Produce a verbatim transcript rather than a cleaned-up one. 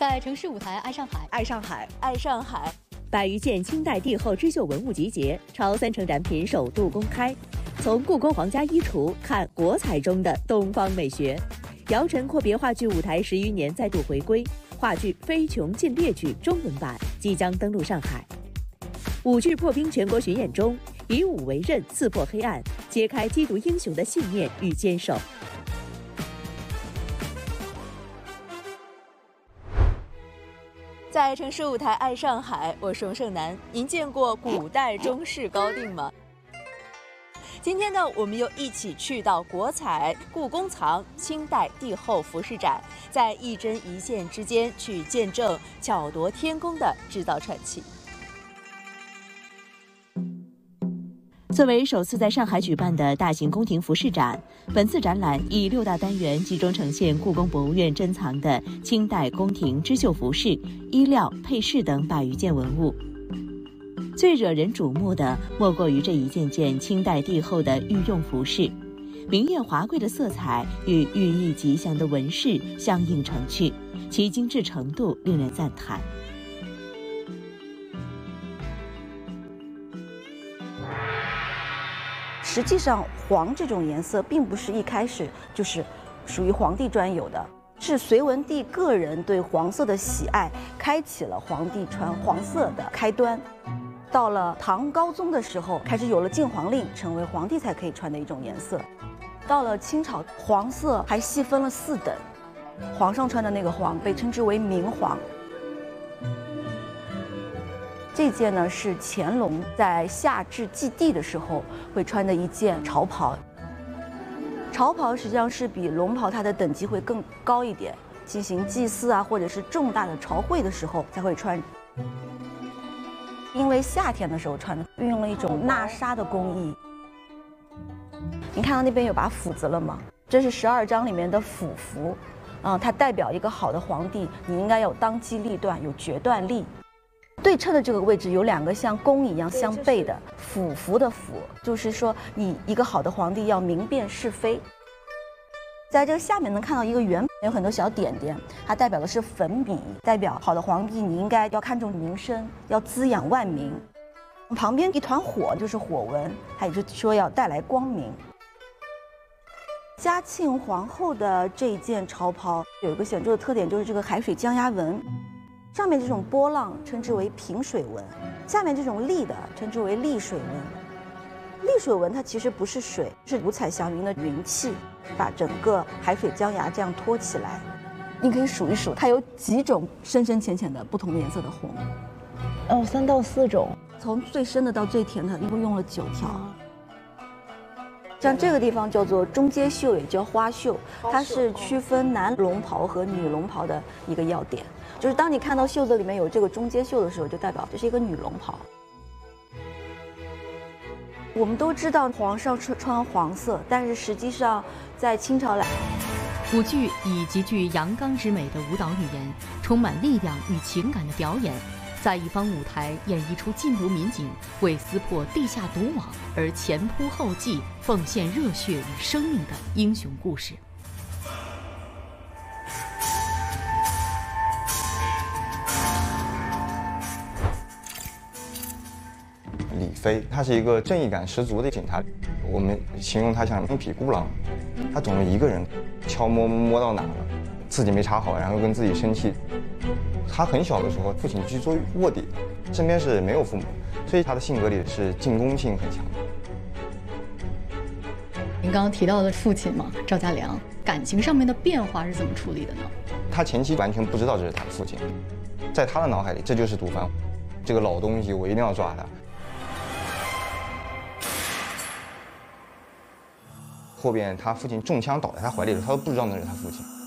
在城市舞台爱上海， 爱上海， 爱上海。 百余件清代帝后织绣文物集结，超三成展品首度公开。从故宫皇家衣橱看国彩中的东方美学。姚晨阔别话剧舞台十余年再度回归，话剧《非穷尽列举》中文版即将登陆上海。舞剧破冰全国巡演中，以武为刃，刺破黑暗，揭开缉毒英雄的信念与坚守。 在城市舞台爱上海，我是荣胜男。您见过古代中式高定吗？今天呢，我们又一起去到国彩故宫藏清代帝后服饰展，在一针一线之间去见证巧夺天工的制造传奇。 作为首次在上海举办的大型宫廷服饰展，本次展览以六大单元集中呈现故宫博物院珍藏的清代宫廷织绣服饰、衣料、配饰等百余件文物。最惹人瞩目的莫过于这一件件清代帝后的御用服饰，明艳华贵的色彩与寓意吉祥的纹饰相映成趣，其精致程度令人赞叹。 实际上，黄这种颜色并不是一开始就是属于皇帝专有的，是隋文帝个人对黄色的喜爱，开启了皇帝穿黄色的开端。到了唐高宗的时候，开始有了禁黄令，成为皇帝才可以穿的一种颜色。到了清朝，黄色还细分了四等，皇上穿的那个黄被称之为明黄。这件呢是乾隆在夏至祭地的时候会穿的一件朝袍。朝袍实际上是比龙袍它的等级会更高一点，进行祭祀啊或者是重大的朝会的时候才会穿。因为夏天的时候穿的，运用了一种纳纱的工艺。你看到那边有把斧子了吗？这是十二章里面的斧符，啊、嗯，它代表一个好的皇帝，你应该有当机立断，有决断力。对称的这个位置有两个像弓一样相背的斧符的斧，就是说你一个好的皇帝要明辨是非。在这个下面能看到一个圆，有很多小点点，它代表的是粉笔，代表好的皇帝你应该要看重民生，要滋养万民。旁边一团火就是火纹，它也是说要带来光明。嘉庆皇后的这一件朝袍有一个显著的特点，就是这个海水江崖纹。上面这种波浪称之为平水纹，下面这种立的称之为立水纹。立水纹它其实不是水，是五彩祥云的云气，把整个海水江崖这样托起来。你可以数一数，它有几种深深浅浅的不同的颜色的红。 哦，三到四种， 从最深的到最甜的，一共用了九条。像这个地方叫做中阶绣，也叫花绣，它是区分男龙袍和女龙袍的一个要点。就是当你看到袖子里面有这个中阶绣的时候，就代表这是一个女龙袍。我们都知道皇上穿穿黄色，但是实际上在清朝来， 舞剧以极具阳刚之美的舞蹈语言，充满力量与情感的表演，在一方舞台演绎出禁毒民警为撕破地下毒网而前仆后继、奉献热血与生命的英雄故事。 李飞，他是一个正义感十足的警察，我们形容他像一匹孤狼，他总是一个人悄摸摸到哪了，自己没查好，然后跟自己生气。他很小的时候，父亲去做卧底，身边是没有父母，所以他的性格里是进攻性很强的。 您刚刚提到的父亲嘛，赵家良，感情上面的变化是怎么处理的呢？ 他前期完全不知道这是他的父亲，在他的脑海里这就是毒贩，这个老东西我一定要抓他。后边他父亲中枪倒在他怀里的时候，他都不知道那是他父亲。